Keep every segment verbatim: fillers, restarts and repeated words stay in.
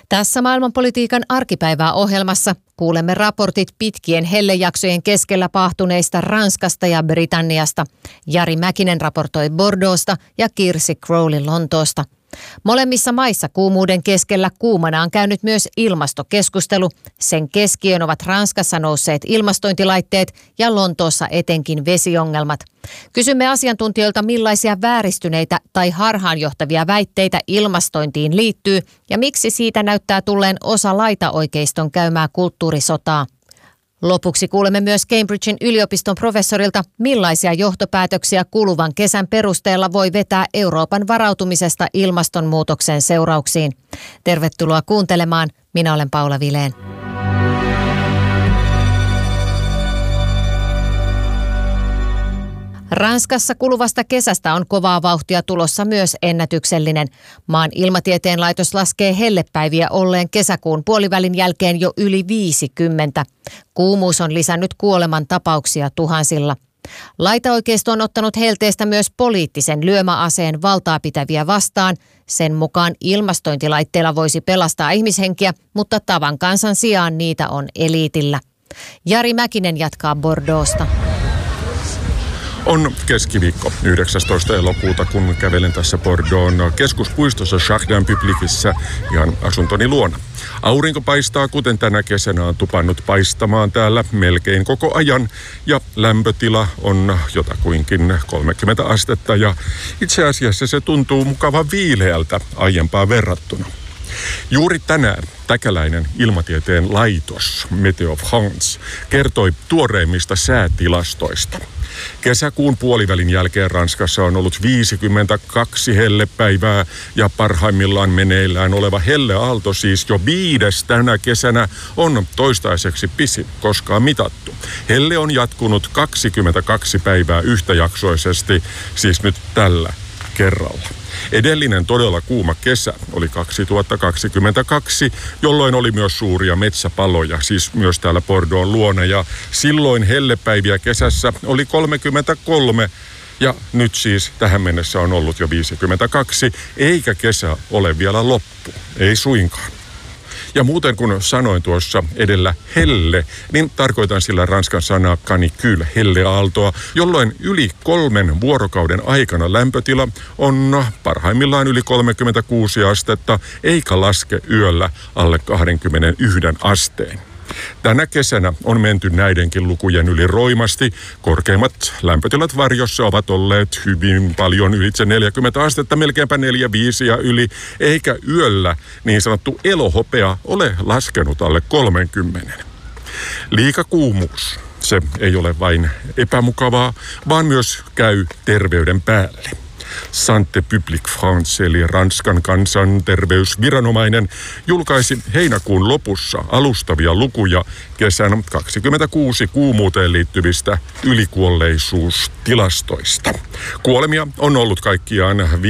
Tässä maailmanpolitiikan arkipäivää ohjelmassa kuulemme raportit pitkien hellejaksojen keskellä paahtuneista Ranskasta ja Britanniasta. Jari Mäkinen raportoi Bordeauxsta ja Kirsi Crowley Lontoosta. Molemmissa maissa kuumuuden keskellä kuumana on käynyt myös ilmastokeskustelu. Sen keskiöön ovat Ranskassa nousseet ilmastointilaitteet ja Lontoossa etenkin vesiongelmat. Kysymme asiantuntijoilta, millaisia vääristyneitä tai harhaanjohtavia väitteitä ilmastointiin liittyy ja miksi siitä näyttää tulleen osa laitaoikeiston käymää kulttuurisotaa. Lopuksi kuulemme myös Cambridgen yliopiston professorilta, millaisia johtopäätöksiä kuluvan kesän perusteella voi vetää Euroopan varautumisesta ilmastonmuutoksen seurauksiin. Tervetuloa kuuntelemaan. Minä olen Paula Vilén. Ranskassa kuluvasta kesästä on kovaa vauhtia tulossa myös ennätyksellinen. Maan ilmatieteen laitos laskee hellepäiviä olleen kesäkuun puolivälin jälkeen jo yli viisikymmentä. Kuumuus on lisännyt kuoleman tapauksia tuhansilla. Laitaoikeisto on ottanut helteestä myös poliittisen lyömäaseen valtaa pitäviä vastaan. Sen mukaan ilmastointilaitteilla voisi pelastaa ihmishenkiä, mutta tavan kansan sijaan niitä on eliitillä. Jari Mäkinen jatkaa Bordeauxsta. On keskiviikko yhdeksästoista elokuuta, kun kävelen tässä Bordeauxn keskuspuistossa Jardin Publicissä ihan asuntoni luona. Aurinko paistaa, kuten tänä kesänä on tupannut paistamaan täällä melkein koko ajan, ja lämpötila on jotakuinkin kolmekymmentä astetta, ja itse asiassa se tuntuu mukavan viileältä aiempaa verrattuna. Juuri tänään täkäläinen ilmatieteen laitos Météo France kertoi tuoreimmista säätilastoista. Kesäkuun puolivälin jälkeen Ranskassa on ollut viisikymmentäkaksi hellepäivää ja parhaimmillaan meneillään oleva helleaalto, siis jo viides tänä kesänä, on toistaiseksi pisin koskaan mitattu. Helle on jatkunut kaksikymmentäkaksi päivää yhtäjaksoisesti, siis nyt tällä kerralla. Edellinen todella kuuma kesä oli kaksituhattakaksikymmentäkaksi, jolloin oli myös suuria metsäpaloja, siis myös täällä Bordeauxn luona. Ja silloin hellepäiviä kesässä oli kolmekymmentäkolme ja nyt siis tähän mennessä on ollut jo viisikymmentäkaksi, eikä kesä ole vielä loppu, ei suinkaan. Ja muuten kun sanoin tuossa edellä helle, niin tarkoitan sillä ranskan sanaa canicule, helleaaltoa, jolloin yli kolmen vuorokauden aikana lämpötila on parhaimmillaan yli kolmekymmentäkuusi astetta, eikä laske yöllä alle kaksikymmentäyksi asteen. Tänä kesänä on menty näidenkin lukujen yli roimasti. Korkeimmat lämpötilat varjossa ovat olleet hyvin paljon ylitse neljäkymmentä astetta, melkeinpä neljä viisi ja yli, eikä yöllä niin sanottu elohopea ole laskenut alle kolmekymmentä. Liikakuumuus, se ei ole vain epämukavaa, vaan myös käy terveyden päälle. Santé Publique France eli Ranskan kansanterveysviranomainen julkaisi heinäkuun lopussa alustavia lukuja kesän kaksikymmentäkuusi kuumuuteen liittyvistä ylikuolleisuustilastoista. Kuolemia on ollut kaikkiaan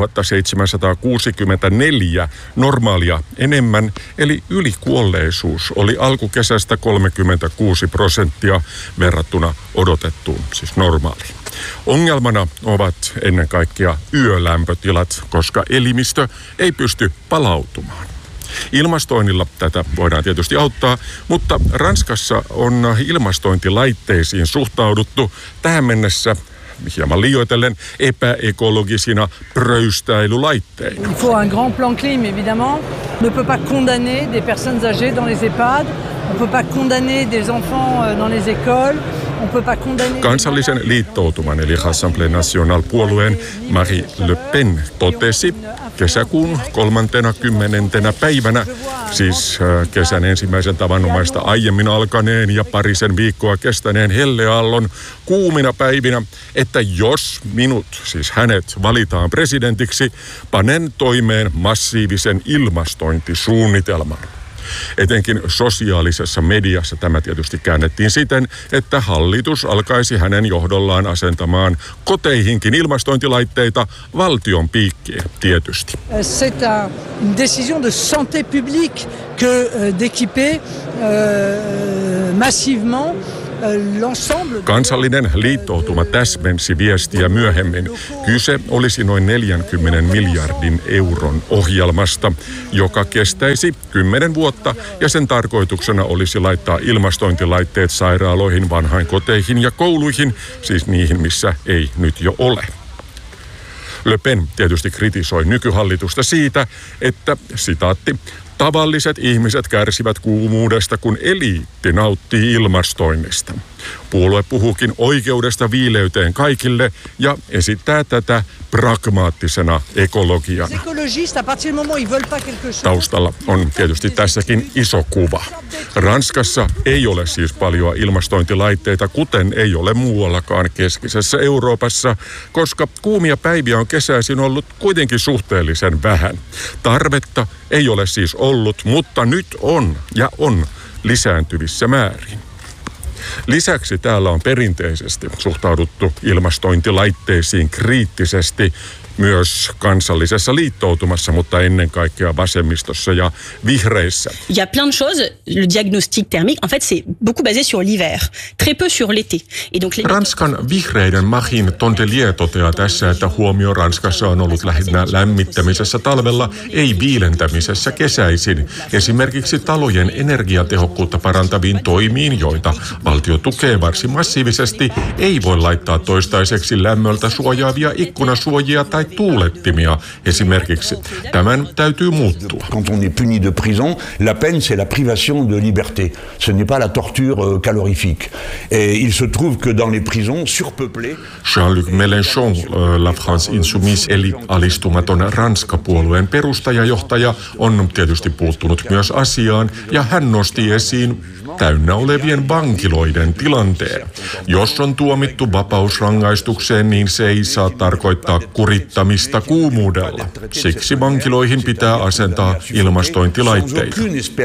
viisituhattaseitsemänsataakuusikymmentäneljä normaalia enemmän, eli ylikuolleisuus oli alkukesästä kolmekymmentäkuusi prosenttia verrattuna odotettuun, siis normaaliin. Ongelmana ovat ennen kaikkea yölämpötilat, koska elimistö ei pysty palautumaan. Ilmastoinnilla tätä voidaan tietysti auttaa, mutta Ranskassa on ilmastointilaitteisiin suhtauduttu tähän mennessä hieman liioitellen epäekologisina pröystäilylaitteina. Il faut un grand plan clim, évidemment. On ne peut pas condamner des personnes âgées dans les EHPAD. On ne peut pas condamner des enfants dans les écoles. Kansallisen liittoutuman eli Assemblée Nationale-puolueen Marie Le Pen totesi kesäkuun kolmantena kymmenentenä päivänä, siis kesän ensimmäisen tavanomaista aiemmin alkaneen ja parisen viikkoa kestäneen helleaallon kuumina päivinä, että jos minut, siis hänet, valitaan presidentiksi, panen toimeen massiivisen ilmastointisuunnitelman. Etenkin sosiaalisessa mediassa tämä tietysti käännettiin siten, että hallitus alkaisi hänen johdollaan asentamaan koteihinkin ilmastointilaitteita valtion piikkiin tietysti. C'est une décision de santé publique que d'équiper massivement Kansallinen liittoutuma täsmensi viestiä myöhemmin. Kyse olisi noin neljänkymmenen miljardin euron ohjelmasta, joka kestäisi kymmenen vuotta ja sen tarkoituksena olisi laittaa ilmastointilaitteet sairaaloihin, vanhainkoteihin ja kouluihin, siis niihin, missä ei nyt jo ole. Le Pen tietysti kritisoi nykyhallitusta siitä, että, sitaatti, tavalliset ihmiset kärsivät kuumuudesta, kun eliitti nauttii ilmastoinnista. Puolue puhuukin oikeudesta viileyteen kaikille ja esittää tätä pragmaattisena ekologiana. Taustalla on tietysti tässäkin iso kuva. Ranskassa ei ole siis paljon ilmastointilaitteita, kuten ei ole muuallakaan keskisessä Euroopassa, koska kuumia päiviä on kesäisin ollut kuitenkin suhteellisen vähän. Tarvetta ei ole siis ollut, mutta nyt on ja on lisääntyvissä määrin. Lisäksi täällä on perinteisesti suhtauduttu ilmastointilaitteisiin kriittisesti myös kansallisessa liittoutumassa, mutta ennen kaikkea vasemmistossa ja vihreissä. Il y a plein de choses. Le diagnostic thermique, en fait, c'est beaucoup basé sur l'hiver, très peu sur l'été. Et donc les... Ranskan vihreiden Marine Tondelier toteaa tässä, että huomio Ranskassa on ollut lähinnä lämmittämisessä talvella, ei viilentämisessä kesäisin. Esimerkiksi talojen energiatehokkuutta parantaviin toimiin, joita valtio tukee varsin massiivisesti, ei voi laittaa toistaiseksi lämmöltä suojaavia ikkunasuojia tai tuulettimia esimerkiksi. Tämän täytyy muuttua. Quand on est puni de prison, la peine c'est la privation de liberté. Ce n'est pas la torture calorifique. Et il se trouve que dans les prisons surpeuplées... Jean-Luc Mélenchon, La France Insoumise eli alistumaton Ranska-puolueen perustajajohtaja, on tietysti puuttunut myös asiaan ja hän nosti esiin täynnä olevien vankiloiden tilanteen. Jos on tuomittu vapausrangaistukseen, niin se ei saa tarkoittaa kurittamista kuumuudella. Siksi vankiloihin pitää asentaa ilmastointilaitteita.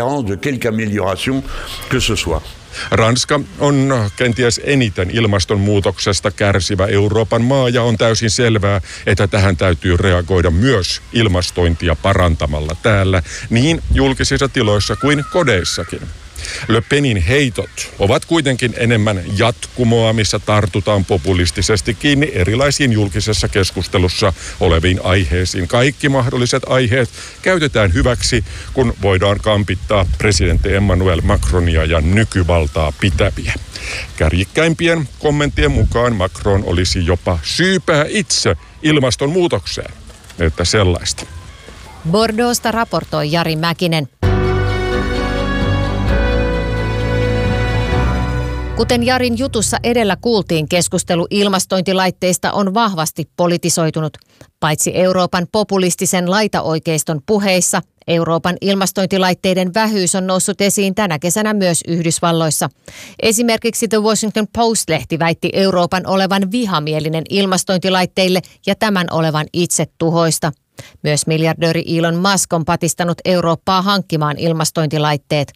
Ranska on kenties eniten ilmastonmuutoksesta kärsivä Euroopan maa ja on täysin selvää, että tähän täytyy reagoida myös ilmastointia parantamalla täällä niin julkisissa tiloissa kuin kodeissakin. Le Penin heitot ovat kuitenkin enemmän jatkumoa, missä tartutaan populistisesti kiinni erilaisiin julkisessa keskustelussa oleviin aiheisiin. Kaikki mahdolliset aiheet käytetään hyväksi, kun voidaan kampittaa presidentti Emmanuel Macronia ja nykyvaltaa pitäviä. Kärjikkäimpien kommenttien mukaan Macron olisi jopa syypää itse ilmastonmuutokseen, että sellaista. Bordeauxsta raportoi Jari Mäkinen. Kuten Jarin jutussa edellä kuultiin, keskustelu ilmastointilaitteista on vahvasti politisoitunut. Paitsi Euroopan populistisen laitaoikeiston puheissa, Euroopan ilmastointilaitteiden vähyys on noussut esiin tänä kesänä myös Yhdysvalloissa. Esimerkiksi The Washington Post-lehti väitti Euroopan olevan vihamielinen ilmastointilaitteille ja tämän olevan itse tuhoista. Myös miljardööri Elon Musk on patistanut Eurooppaa hankkimaan ilmastointilaitteet.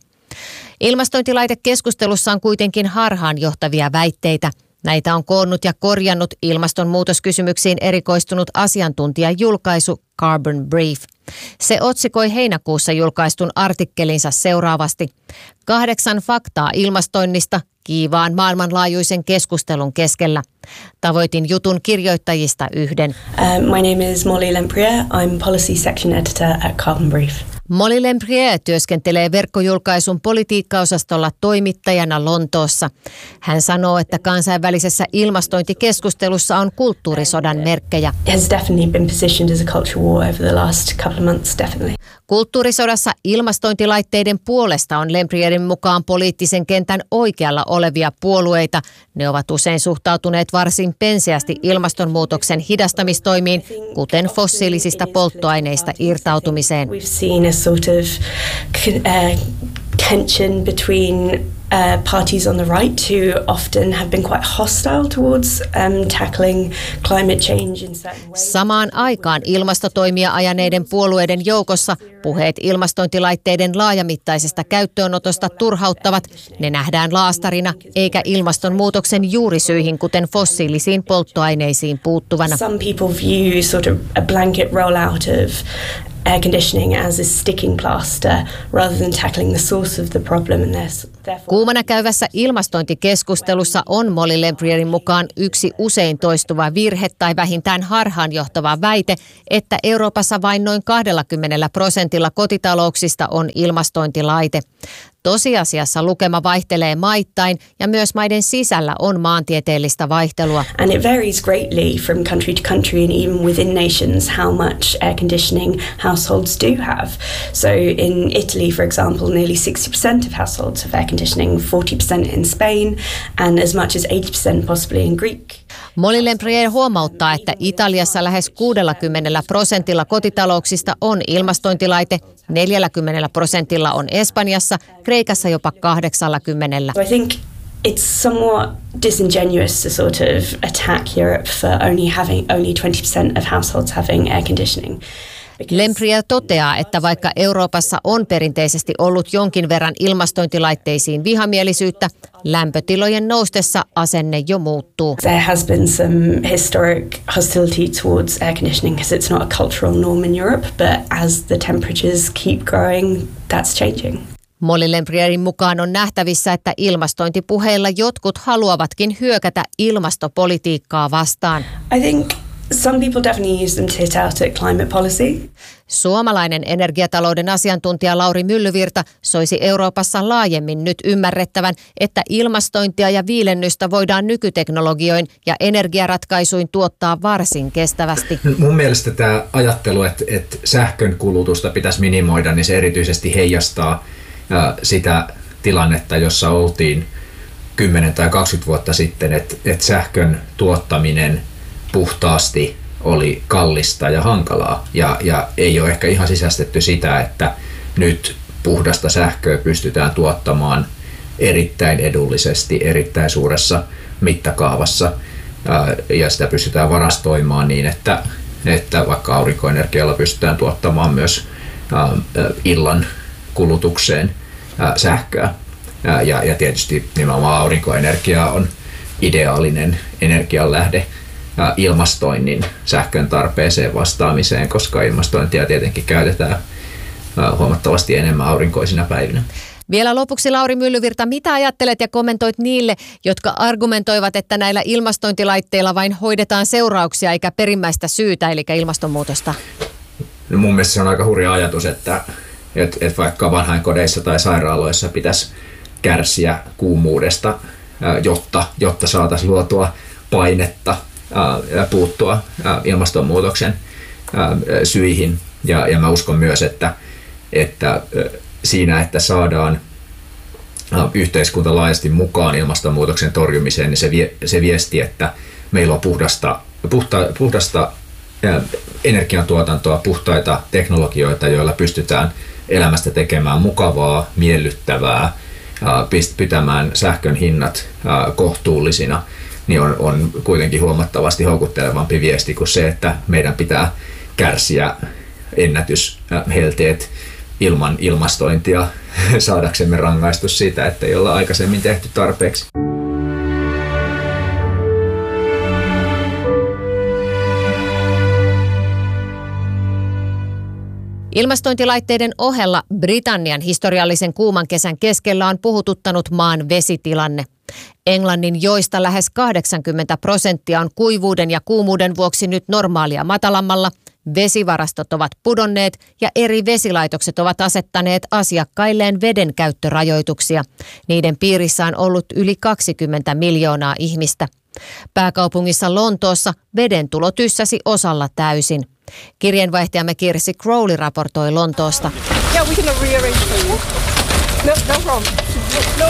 Ilmastointilaitekeskustelussa on kuitenkin harhaanjohtavia väitteitä. Näitä on koonnut ja korjannut ilmastonmuutoskysymyksiin erikoistunut asiantuntijajulkaisu Carbon Brief. Se otsikoi heinäkuussa julkaistun artikkelinsa seuraavasti. Kahdeksan faktaa ilmastoinnista kiivaan maailmanlaajuisen keskustelun keskellä. Tavoitin jutun kirjoittajista yhden. Uh, my name is Molly Lempriere. I'm Policy Section Editor at Carbon Brief. Molly Lempriere työskentelee verkkojulkaisun politiikkaosastolla toimittajana Lontoossa. Hän sanoo, että kansainvälisessä ilmastointikeskustelussa on kulttuurisodan merkkejä. It has definitely been positioned as a culture war over the last couple of months, definitely. Kulttuurisodassa ilmastointilaitteiden puolesta on Lemprierin mukaan poliittisen kentän oikealla olevia puolueita. Ne ovat usein suhtautuneet varsin penseästi ilmastonmuutoksen hidastamistoimiin, kuten fossiilisista polttoaineista irtautumiseen. We've seen a sort of uh, tension between Uh, parties on the right who often have been quite hostile towards um, tackling climate change in certain ways. Samaan aikaan ilmastotoimia ajaneiden puolueiden joukossa puheet ilmastointilaitteiden laajamittaisesta käyttöönotosta turhauttavat. Ne nähdään laastarina eikä ilmastonmuutoksen juurisyihin, kuten fossiilisiin polttoaineisiin puuttuvana. Some people view sort of a blanket rollout of air conditioning as a sticking plaster rather than tackling the source of the problem, and there's Kuumana käyvässä ilmastointikeskustelussa on Molly Lemprierin mukaan yksi usein toistuva virhe tai vähintään harhaanjohtava väite, että Euroopassa vain noin kaksikymmentä prosentilla kotitalouksista on ilmastointilaite. Tosiasiassa lukema vaihtelee maittain ja myös maiden sisällä on maantieteellistä vaihtelua. And it varies greatly from country to country and even within nations how much air conditioning households do have. So in Italy, for example, nearly sixty percent of households have air conditioning, forty percent in Spain and as much as eighty percent possibly in Greek. Molly Lempriere huomauttaa, että Italiassa lähes kuusikymmentä prosentilla kotitalouksista on ilmastointilaite, neljäkymmentä prosentilla on Espanjassa, Kreikassa jopa kahdeksankymmentä. I think it's somewhat disingenuous to sort of attack Europe for only having only twenty percent of households having air conditioning. Lempriere toteaa, että vaikka Euroopassa on perinteisesti ollut jonkin verran ilmastointilaitteisiin vihamielisyyttä, lämpötilojen noustessa asenne jo muuttuu. There has been some historic hostility towards air conditioning because it's not a cultural norm in Europe, but as the temperatures keep growing, that's changing. Molly Lemprierin mukaan on nähtävissä, että ilmastointipuheilla jotkut haluavatkin hyökätä ilmastopolitiikkaa vastaan. I think some people definitely use them to hit out at climate policy. Suomalainen energiatalouden asiantuntija Lauri Myllyvirta soisi Euroopassa laajemmin nyt ymmärrettävän, että ilmastointia ja viilennystä voidaan nykyteknologioin ja energiaratkaisuin tuottaa varsin kestävästi. Mun mielestä tämä ajattelu, että, että sähkön kulutusta pitäisi minimoida, niin se erityisesti heijastaa ää, sitä tilannetta, jossa oltiin kymmenen tai kaksikymmentä vuotta sitten, että, että sähkön tuottaminen puhtaasti oli kallista ja hankalaa ja, ja ei ole ehkä ihan sisäistetty sitä, että nyt puhdasta sähköä pystytään tuottamaan erittäin edullisesti, erittäin suuressa mittakaavassa ää, ja sitä pystytään varastoimaan niin, että, että vaikka aurinkoenergialla pystytään tuottamaan myös ää, illan kulutukseen ää, sähköä ää, ja, ja tietysti nimenomaan aurinkoenergia on ideaalinen energianlähde ilmastoinnin sähkön tarpeeseen vastaamiseen, koska ilmastointia tietenkin käytetään huomattavasti enemmän aurinkoisina päivinä. Vielä lopuksi Lauri Myllyvirta, mitä ajattelet ja kommentoit niille, jotka argumentoivat, että näillä ilmastointilaitteilla vain hoidetaan seurauksia eikä perimmäistä syytä, eli ilmastonmuutosta? No mun mielestä se on aika hurja ajatus, että, että, että vaikka vanhainkodeissa tai sairaaloissa pitäisi kärsiä kuumuudesta, jotta, jotta saataisiin luotua painetta puuttua ilmastonmuutoksen syihin. Ja, ja mä uskon myös, että, että siinä, että saadaan yhteiskunta laajasti mukaan ilmastonmuutoksen torjumiseen, niin se, vie, se viesti, että meillä on puhdasta, puhta, puhdasta energiantuotantoa, puhtaita teknologioita, joilla pystytään elämästä tekemään mukavaa, miellyttävää, pitämään sähkön hinnat kohtuullisina, niin on, on kuitenkin huomattavasti houkuttelevampi viesti kuin se, että meidän pitää kärsiä ennätyshelteet ilman ilmastointia saadaksemme rangaistus siitä, että ei olla aikaisemmin tehty tarpeeksi. Ilmastointilaitteiden ohella Britannian historiallisen kuuman kesän keskellä on puhututtanut maan vesitilanne. Englannin joista lähes kahdeksankymmentä prosenttia on kuivuuden ja kuumuuden vuoksi nyt normaalia matalammalla. Vesivarastot ovat pudonneet ja eri vesilaitokset ovat asettaneet asiakkailleen veden käyttörajoituksia. Niiden piirissä on ollut yli kaksikymmentä miljoonaa ihmistä. Pääkaupungissa Lontoossa veden tulo tyssäsi osalla täysin. Kirjeenvaihtajamme Kirsi Crowley raportoi Lontoosta. Yeah, we can rearrange for you. No, no problem. No.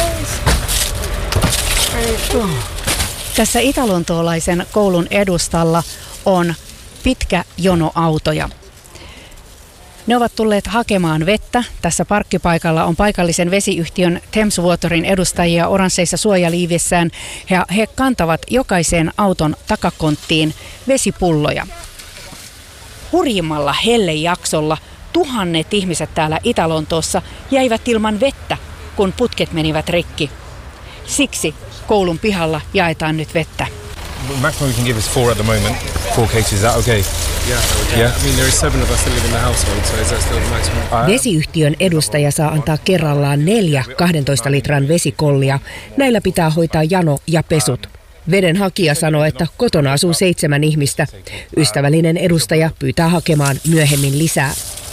Tässä italontoolaisen koulun edustalla on pitkä jono autoja. Ne ovat tulleet hakemaan vettä. Tässä parkkipaikalla on paikallisen vesiyhtiön Thames Waterin edustajia oransseissa suojaliivissään ja he kantavat jokaiseen auton takakonttiin vesipulloja. Hurjimmalla hellejaksolla tuhannet ihmiset täällä Itä-Lontoossa jäivät ilman vettä, kun putket menivät rikki. Siksi koulun pihalla jaetaan nyt vettä. Maximum we can give is four at the moment. Four cases, is that okay? Vesiyhtiön edustaja saa antaa kerrallaan neljä kahdentoista litran vesikollia. Näillä pitää hoitaa jano ja pesut. Veden hakija sanoo, että kotona asuu seitsemän ihmistä. Ystävällinen edustaja pyytää hakemaan myöhemmin lisää.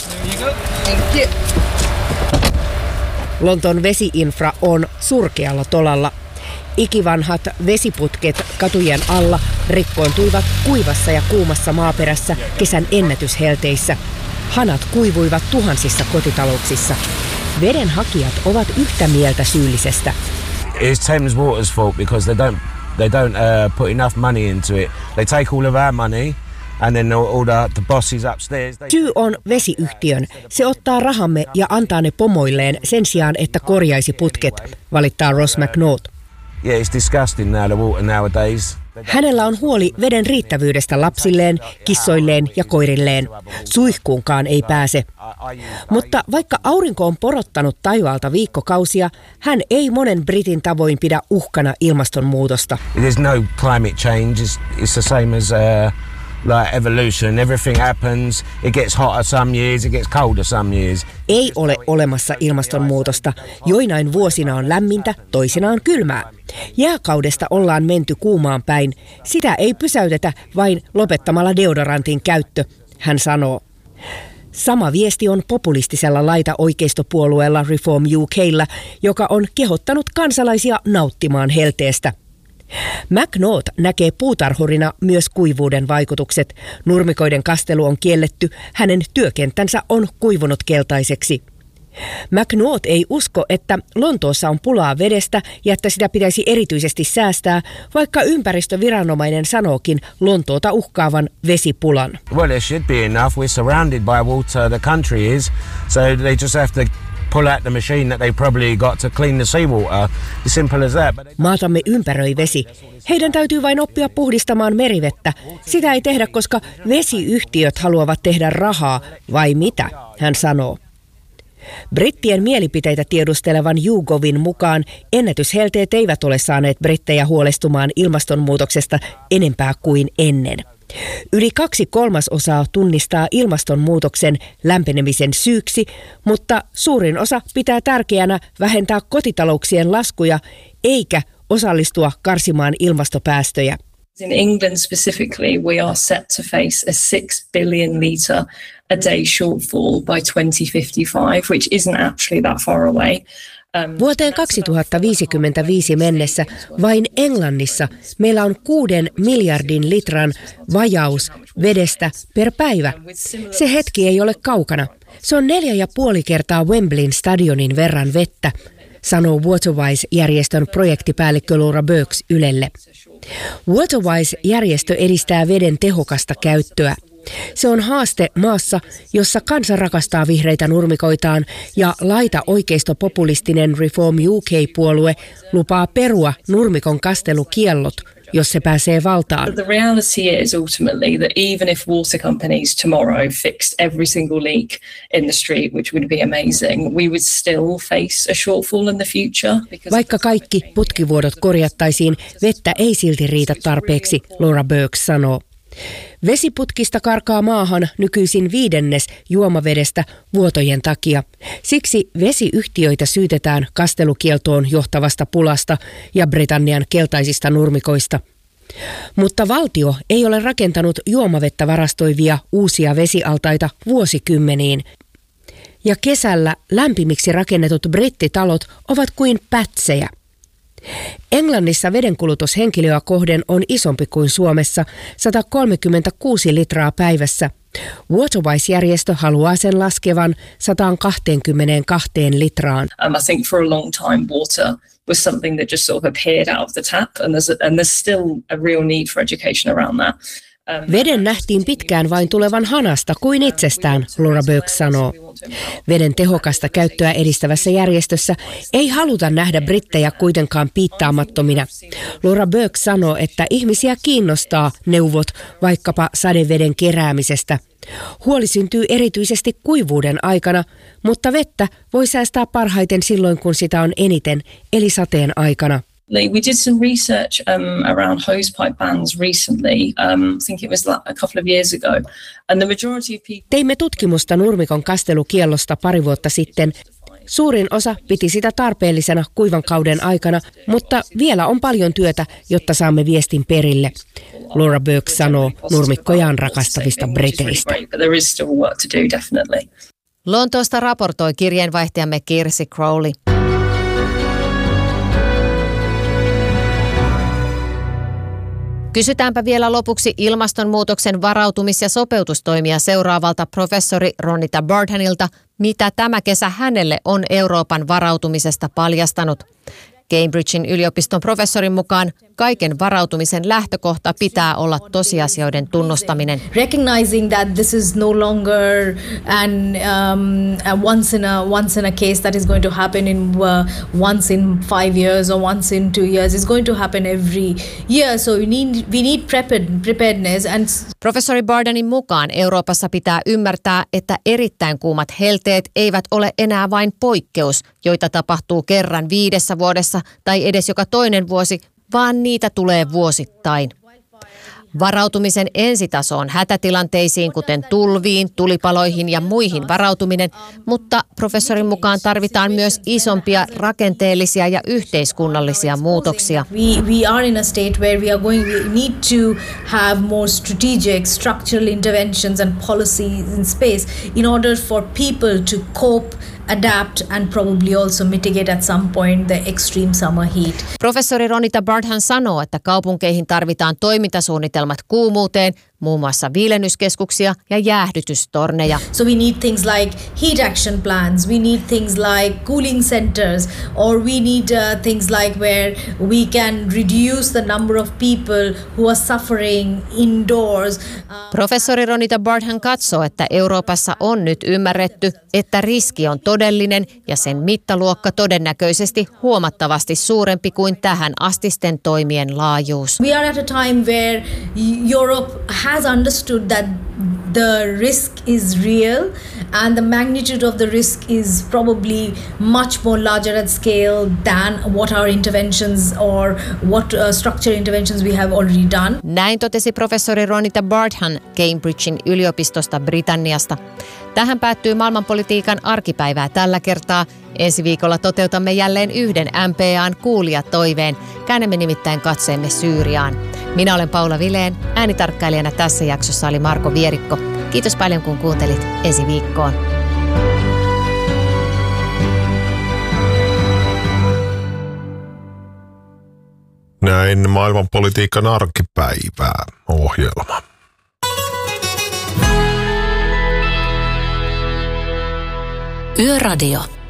Lontoon vesiinfra on surkealla tolalla. Ikivanhat vesiputket katujen alla rikkoontuivat kuivassa ja kuumassa maaperässä kesän ennätyshelteissä. Hanat kuivuivat tuhansissa kotitalouksissa. Vedenhakijat ovat yhtä mieltä syyllisestä. It's Thames Water's fault because they don't they don't uh, put enough money into it. They take all of our money. And then all the, the bosses upstairs, they... Syy on vesiyhtiön. Se ottaa rahamme ja antaa ne pomoilleen sen sijaan, että korjaisi putket, valittaa Ross McNaught. Yeah, it's disgusting now, the water nowadays. Hänellä on huoli veden riittävyydestä lapsilleen, kissoilleen ja koirilleen. Suihkuunkaan ei pääse. Mutta vaikka aurinko on porottanut taivaalta viikkokausia, hän ei monen britin tavoin pidä uhkana ilmastonmuutosta. There's no climate change. It's, it's the same as... Uh... Like evolution, everything happens, it gets hotter some years, it gets colder some years. Ei ole olemassa ilmastonmuutosta. Joinain vuosina on lämmintä, toisina on kylmää. Jääkaudesta ollaan menty kuumaan päin. Sitä ei pysäytetä vain lopettamalla deodorantin käyttö, hän sanoo. Sama viesti on populistisella laita-oikeistopuolueella Reform U K:llä, joka on kehottanut kansalaisia nauttimaan helteestä. McNaught näkee puutarhurina myös kuivuuden vaikutukset. Nurmikoiden kastelu on kielletty, hänen työkenttänsä on kuivunut keltaiseksi. McNaught ei usko, että Lontoossa on pulaa vedestä ja että sitä pitäisi erityisesti säästää, vaikka ympäristöviranomainen sanookin Lontoota uhkaavan vesipulan. Well, there should be enough. We're surrounded by water, the country is, so they just have to pull out the machine that they probably got to clean the seawater. As simple as that. Maatamme ympäröi vesi. Heidän täytyy vain oppia puhdistamaan merivettä. Sitä ei tehdä, koska vesiyhtiöt haluavat tehdä rahaa, vai mitä, hän sanoo. Brittien mielipiteitä tiedustelevan YouGovin mukaan ennätyshelteet eivät ole saaneet brittejä huolestumaan ilmastonmuutoksesta enempää kuin ennen. Yli kaksi kolmasosaa tunnistaa ilmastonmuutoksen lämpenemisen syyksi, mutta suurin osa pitää tärkeänä vähentää kotitalouksien laskuja eikä osallistua karsimaan ilmastopäästöjä. In England specifically, we are set to face a six billion litre a day shortfall by twenty fifty-five, which isn't actually that far away. Vuoteen kaksituhattaviisikymmentäviisi mennessä vain Englannissa meillä on kuuden miljardin litran vajaus vedestä per päivä. Se hetki ei ole kaukana. Se on neljä ja puoli kertaa Wembleyn stadionin verran vettä, sanoo Waterwise-järjestön projektipäällikkö Laura Burks Ylelle. Waterwise-järjestö edistää veden tehokasta käyttöä. Se on haaste maassa, jossa kansa rakastaa vihreitä nurmikoitaan ja laita oikeistopopulistinen Reform U K-puolue lupaa perua nurmikon kastelukiellot, jos se pääsee valtaan. The reality is ultimately that even if water companies tomorrow fixed every single leak in the street, which would be amazing, we would still face a shortfall in the future. Vaikka kaikki putkivuodot korjattaisiin, vettä ei silti riitä tarpeeksi, Laura Burks sanoo. Vesiputkista karkaa maahan nykyisin viidennes juomavedestä vuotojen takia. Siksi vesiyhtiöitä syytetään kastelukieltoon johtavasta pulasta ja Britannian keltaisista nurmikoista. Mutta valtio ei ole rakentanut juomavettä varastoivia uusia vesialtaita vuosikymmeniin. Ja kesällä lämpimiksi rakennetut brittitalot ovat kuin pätsejä. Englannissa vedenkulutus henkilöä kohden on isompi kuin Suomessa, sata kolmekymmentäkuusi litraa päivässä. Waterwise-järjestö haluaa sen laskevan sata kaksikymmentäkaksi litraan. Um, I think for a long time water was something that just sort of appeared out of the tap, and there's, a, and there's still a real need for education around that. Veden nähtiin pitkään vain tulevan hanasta kuin itsestään, Laura Burks sanoo. Veden tehokasta käyttöä edistävässä järjestössä ei haluta nähdä brittejä kuitenkaan piittaamattomina. Laura Burks sanoo, että ihmisiä kiinnostaa neuvot vaikkapa sadeveden keräämisestä. Huoli syntyy erityisesti kuivuuden aikana, mutta vettä voi säästää parhaiten silloin, kun sitä on eniten, eli sateen aikana. We did some research um, around hosepipe bans recently. Um, I think it was a couple of years ago. And the majority of people... Teimme tutkimusta nurmikon kastelukiellosta pari vuotta sitten. Suurin osa piti sitä tarpeellisena kuivan kauden aikana, mutta vielä on paljon työtä, jotta saamme viestin perille. Laura Burke sanoo nurmikkojaan rakastavista briteistä. Lontoosta raportoi kirjeenvaihtajamme Kirsi Crowley. Kysytäänpä vielä lopuksi ilmastonmuutoksen varautumis- ja sopeutustoimia seuraavalta professori Ronita Bardhanilta, mitä tämä kesä hänelle on Euroopan varautumisesta paljastanut. Cambridgein yliopiston professorin mukaan kaiken varautumisen lähtökohta pitää olla tosiasioiden tunnustaminen. Recognizing that this is no longer an um, a once in a once in a case that is going to happen in uh, once in five years or once in two years. It's going to happen every year. So we need we need prepared, preparedness and. Professori Bardanin mukaan Euroopassa pitää ymmärtää, että erittäin kuumat helteet eivät ole enää vain poikkeus, joita tapahtuu kerran viidessä vuodessa tai edes joka toinen vuosi, vaan niitä tulee vuosittain. Varautumisen ensitaso on hätätilanteisiin, kuten tulviin, tulipaloihin ja muihin varautuminen, mutta professorin mukaan tarvitaan myös isompia rakenteellisia ja yhteiskunnallisia muutoksia. We, we are in a state where we are going, we need to have more strategic, structural interventions and policies in space in order for people to cope, adapt and probably also mitigate at some point the extreme summer heat. Professori Ronita Bardhan sanoo, että kaupunkeihin tarvitaan toimintasuunnitelmat kuumuuteen, muun muassa viilennyskeskuksia ja jäähdytystorneja. So we need things like heat action plans, we need things like cooling centers, or we need uh, things like where we can reduce the number of people who are suffering indoors. Professori Ronita Bardhan katsoo, että Euroopassa on nyt ymmärretty, että riski on todellinen ja sen mittaluokka todennäköisesti huomattavasti suurempi kuin tähän astisten toimien laajuus. We are at a time where Europe has understood that the risk is real and the magnitude of the risk is probably much more larger at scale than what our interventions or what uh, structural interventions we have already done. Näin totesi professori Ronita Bardhan Cambridgein yliopistosta Britanniasta. Tähän päättyy maailmanpolitiikan arkipäivää tällä kertaa. Ensi viikolla toteutamme jälleen yhden M P A:n kuulijatoiveen. Käännämme nimittäin katseemme Syyriaan. Minä olen Paula Vileen. Äänitarkkailijana tässä jaksossa oli Marko Vierikko. Kiitos paljon kun kuuntelit. Ensi viikkoon. Näin maailmanpolitiikan arkipäivää ohjelma. Yöradio.